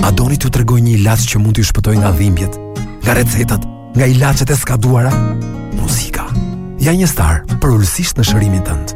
A doni t'ju tregoj një ilaç që mund t'ju shpëtojë nga dhimbjet, nga recetat, nga ilaçet e skaduara? Muzika. Ja një star për ulësisht në shërimin tënd.